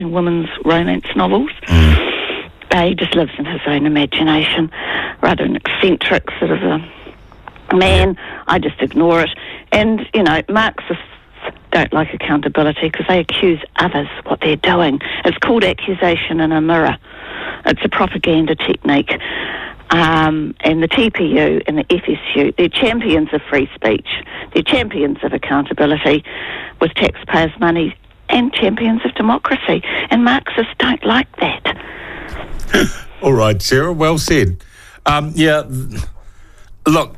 women's romance novels. He just lives in his own imagination, rather an eccentric sort of a man. I just ignore it. And, Marxists don't like accountability because they accuse others what they're doing. It's called accusation in a mirror. It's a propaganda technique. And the TPU and the FSU, they're champions of free speech. They're champions of accountability with taxpayers' money and champions of democracy. And Marxists don't like that. All right, Sarah, well said. Look,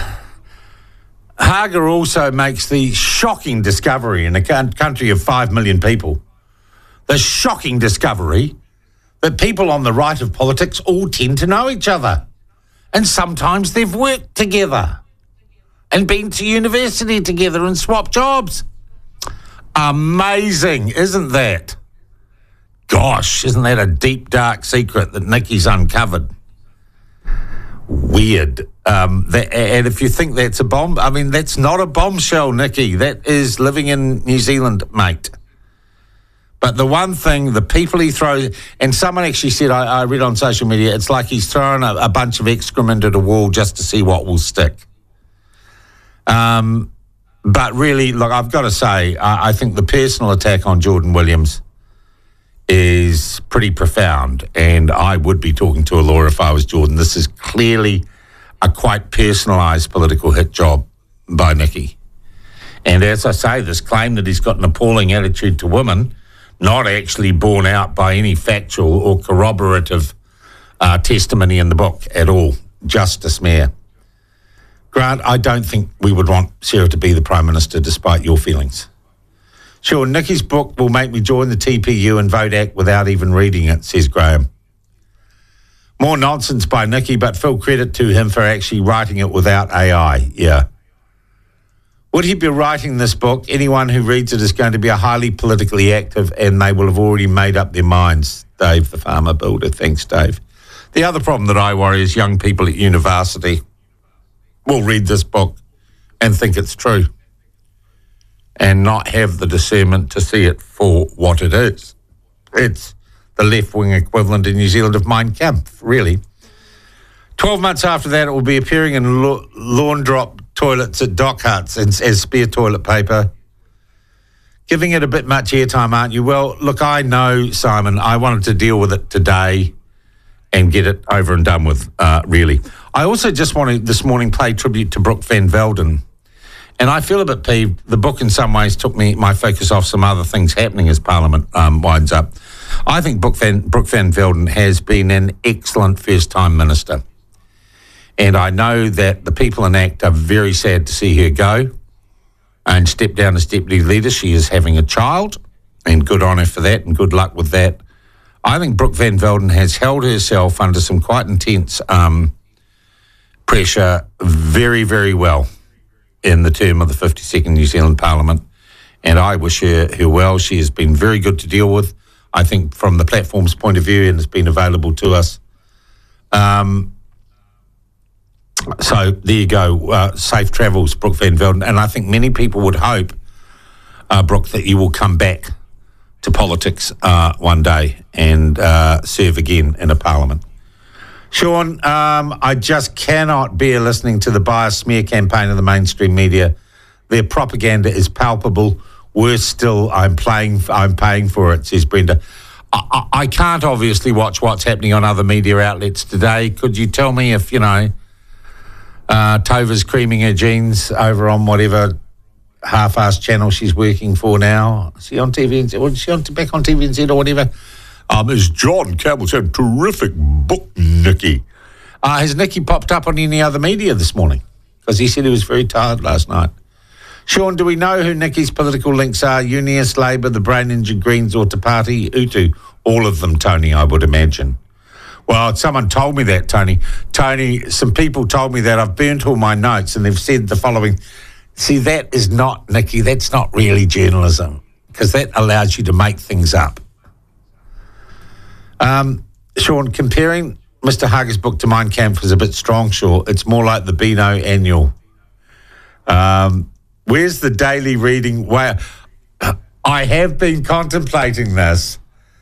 Hager also makes the shocking discovery in a country of 5 million people, the shocking discovery that people on the right of politics all tend to know each other. And sometimes they've worked together and been to university together and swapped jobs. Amazing, isn't that? Gosh, isn't that a deep, dark secret that Nikki's uncovered? Weird. And if you think that's a bomb, I mean, that's not a bombshell, Nikki. That is living in New Zealand, mate. But the one thing, the people he throws, and someone actually said, I read on social media, it's like he's throwing a bunch of excrement at a wall just to see what will stick. But really, look, I've got to say, I think the personal attack on Jordan Williams is pretty profound, and I would be talking to a lawyer if I was Jordan. This is clearly a quite personalised political hit job by Nikki. And as I say, this claim that he's got an appalling attitude to women, not actually borne out by any factual or corroborative testimony in the book at all, just a smear. Grant, I don't think we would want Sarah to be the Prime Minister despite your feelings. Sure, Nikki's book will make me join the TPU and vote ACT without even reading it, says Graham. More nonsense by Nikki, but full credit to him for actually writing it without AI, yeah. Would he be writing this book? Anyone who reads it is going to be a highly politically active, and they will have already made up their minds. Dave, the farmer builder. Thanks, Dave. The other problem that I worry is young people at university will read this book and think it's true and not have the discernment to see it for what it is. It's the left-wing equivalent in New Zealand of Mein Kampf, really. 12 months after that, it will be appearing in lawn drop toilets at dock huts as spare toilet paper. Giving it a bit much airtime, aren't you? Well, look, I know, Simon, I wanted to deal with it today and get it over and done with, really. I also just want to, this morning, pay tribute to Brooke Van Velden. And I feel a bit peeved. The book, in some ways, took my focus off some other things happening as Parliament winds up. I think Brooke Van Velden has been an excellent first-time minister. And I know that the people in ACT are very sad to see her go and step down as deputy leader. She is having a child, and good on her for that, and good luck with that. I think Brooke Van Velden has held herself under some quite intense pressure very, very well in the term of the 52nd New Zealand Parliament, and I wish her well. She has been very good to deal with, I think, from the platform's point of view, and has been available to us. So there you go. Safe travels, Brooke Van Velden. And I think many people would hope, Brooke, that you will come back to politics one day and serve again in a parliament. Sean, I just cannot bear listening to the bias smear campaign of the mainstream media. Their propaganda is palpable. Worse still, I'm paying for it, says Brenda. I can't obviously watch what's happening on other media outlets today. Could you tell me if, Tova's creaming her jeans over on whatever half-assed channel she's working for now? Is she on TVNZ? Or is she back on TVNZ or whatever? As John Campbell said, terrific book, Nikki. Has Nikki popped up on any other media this morning? Because he said he was very tired last night. Sean, do we know who Nikki's political links are? Unius, Labour, the Brain Injured Greens, or Te Party Utu? All of them, Tony, I would imagine. Well, someone told me that, Tony. Tony, some people told me that. I've burnt all my notes, and they've said the following. See, that is not, Nikki, that's not really journalism, because that allows you to make things up. Sean, comparing Mr. Hager's book to Mein Kampf is a bit strong, sure. It's more like the Beano Annual. Where's the daily reading? Well, I have been contemplating this.